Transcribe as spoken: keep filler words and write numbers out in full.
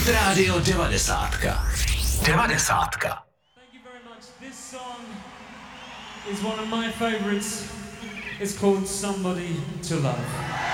Hit Radio devadesátka. Devadesátka. Thank you very much. This song is one of my favorites. It's called Somebody to Love.